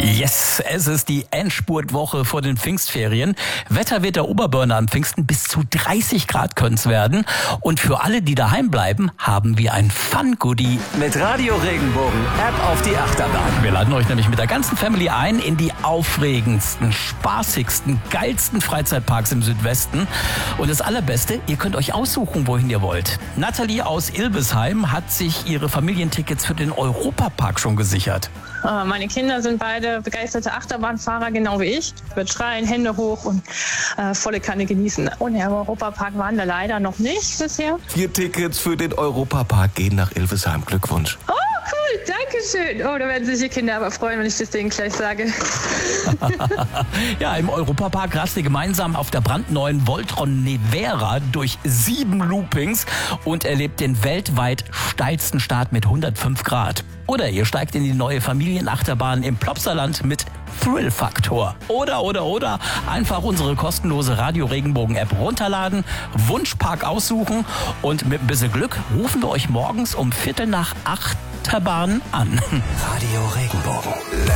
Yes, es ist die Endspurtwoche vor den Pfingstferien. Wetter wird der Oberburner am Pfingsten, bis zu 30 Grad können es werden. Und für alle, die daheim bleiben, haben wir ein Fun-Goodie. Mit Radio Regenbogen App auf die Achterbahn. Wir laden euch nämlich mit der ganzen Family ein in die aufregendsten, spaßigsten, geilsten Freizeitparks im Südwesten. Und das Allerbeste, ihr könnt euch aussuchen, wohin ihr wollt. Nathalie aus Ilbesheim hat sich ihre Familientickets für den Europapark schon gesichert. Meine Kinder sind beide begeisterte Achterbahnfahrer, genau wie ich. Wird schreien, Hände hoch und volle Kanne genießen. Und im Europapark waren wir leider noch nicht bisher. 4 Tickets für den Europapark gehen nach Ilvesheim. Glückwunsch. Oh, cool, danke schön. Oh, da werden sich die Kinder aber freuen, wenn ich das denen gleich sage. Ja, im Europapark rast ihr gemeinsam auf der brandneuen Voltron Nevera durch 7 Loopings und erlebt den weltweit steilsten Start mit 105 Grad. Oder ihr steigt in die neue Familienachterbahn im Plopsaland mit Thrill-Faktor. Oder einfach unsere kostenlose Radio Regenbogen App runterladen, Wunschpark aussuchen und mit ein bisschen Glück rufen wir euch morgens um 7:45 Achterbahn an. Radio Regenbogen.